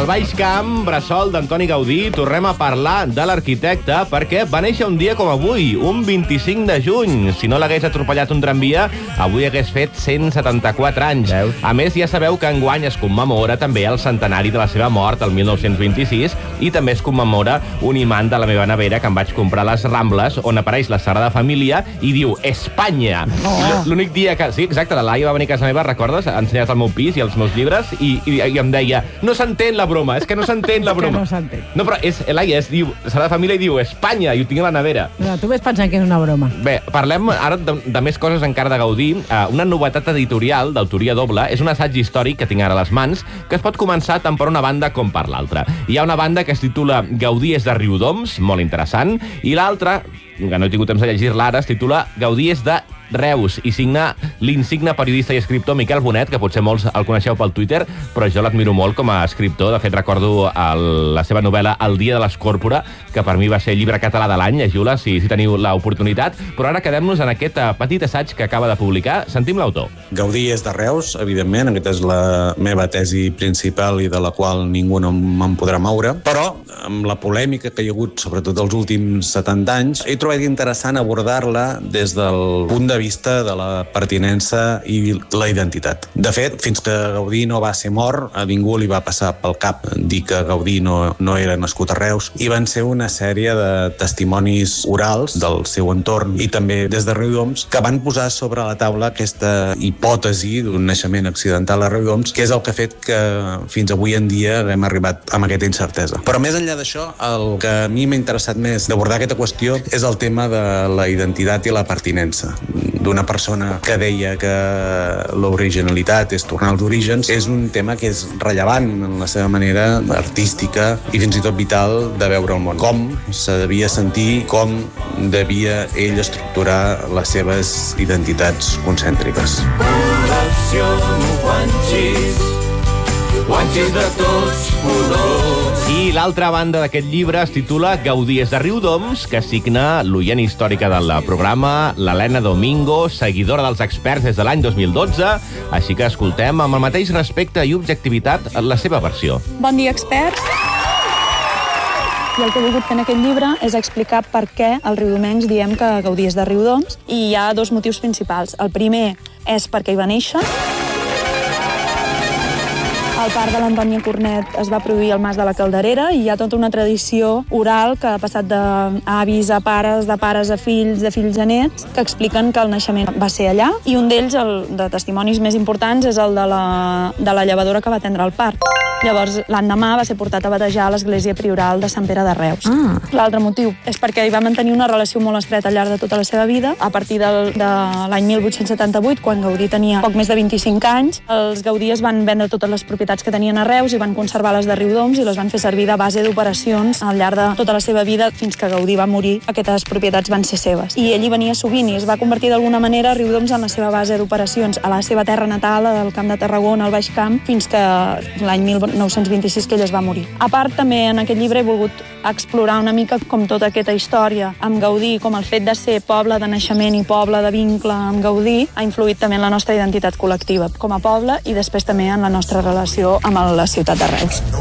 Al Baix Camp, bressol d'Antoni Gaudí, tornem a parlar de l'arquitecte perquè va néixer un dia com avui, un 25 de juny. Si no l'hagués atropellat un tramvia, avui hagués fet 174 anys. A més, ja sabeu que enguany es commemora també el centenari de la seva mort, el 1926, i també es commemora un imant de la meva nevera que em vaig comprar a les Rambles, on apareix la Sagrada Família i diu Espanya. L'únic dia que... Sí, exacte, la Laia va venir a casa meva, recordes? Ha ensenyat el meu pis i els meus llibres i em deia, no s'entén la broma, és que no s'entén la broma. Que no s'entén. No, però Laia diu, Sagrada Família i diu Espanya, i ho tinc a la nevera. No, tu ves pensant que és una broma. Bé, parlem ara de més coses encara de Gaudí. Una novetat editorial d'autoria doble és un assaig històric que tinc ara a les mans, que es pot començar tant per una banda com per l'altra. Hi ha una banda que es titula Gaudí és de Riudoms, molt interessant, i l'altra, que no he tingut temps de llegir-la ara, es titula Gaudí és de Reus, i signa l'insigne periodista i escriptor Miquel Bonet, que potser molts el coneixeu pel Twitter, però jo l'admiro molt com a escriptor. De fet, recordo la seva novel·la El dia de l'Escòrpora, que per mi va ser el llibre català de l'any. Llegiu-la si teniu l'oportunitat. Però ara quedem-nos en aquest petit assaig que acaba de publicar. Sentim l'autor. Gaudí és de Reus, evidentment. Aquesta és la meva tesi principal i de la qual ningú no me'n podrà moure. Però, amb la polèmica que hi ha hagut, sobretot els últims 70 anys, he trobat interessant abordar-la des del punt de vista de la pertinença i la identitat. De fet, fins que Gaudí no va ser mort, a ningú li va passar pel cap dir que Gaudí no era nascut a Reus, i van ser una sèrie de testimonis orals del seu entorn i també des de Riudoms que van posar sobre la taula aquesta hipòtesi d'un naixement accidental a Riudoms, que és el que ha fet que fins avui en dia hem arribat amb aquesta incertesa. Però més enllà d'això, el que a mi m'ha interessat més d'abordar aquesta qüestió és el tema de la identitat i la pertinença. D'una persona que deia que l'originalitat és tornar als orígens, és un tema que és rellevant en la seva manera artística i fins i tot vital de veure el món. Com se devia sentir, com devia ell estructurar les seves identitats concèntriques. Guanxis de tots colors. I l'altra banda d'aquest llibre es titula Gaudí és de Riudoms, que signa l'oient històrica del programa, l'Helena Domingo, seguidora dels experts des de l'any 2012. Així que escoltem amb el mateix respecte i objectivitat la seva versió. Bon dia, experts. I el que he volgut fer en aquest llibre és explicar per què els riudomencs diem que Gaudí és de Riudoms. I hi ha dos motius principals. El primer és perquè hi va néixer. Al parc de l'Antònia Cornet es va produir el Mas de la Calderera i hi ha tota una tradició oral que ha passat d'avis a pares, de pares a fills, de fills a nets, que expliquen que el naixement va ser allà. I un d'ells, el de testimonis més importants, és el de la llevadora que va atendre el parc. Llavors, l'endemà va ser portat a batejar a l'església prioral de Sant Pere de Reus. L'altre motiu és perquè hi va mantenir una relació molt estreta al llarg de tota la seva vida. A partir de l'any 1878, quan Gaudí tenia poc més de 25 anys, els Gaudí es van vendre totes les propietats que tenien a Reus i van conservar les de Riudoms i les van fer servir de base d'operacions al llarg de tota la seva vida. Fins que Gaudí va morir, aquestes propietats van ser seves. I ell hi venia sovint i es va convertir d'alguna manera Riudoms en la seva base d'operacions a la seva terra natal, al Camp de Tarragona, al Baix Camp, fins que l'any 1926 que ell es va morir. A part, també en aquest llibre he volgut explorar una mica com tota aquesta història amb Gaudí, com el fet de ser poble de naixement i poble de vincle amb Gaudí ha influït també en la nostra identitat col·lectiva com a poble i després també en la nostra relació amb la ciutat de Reus.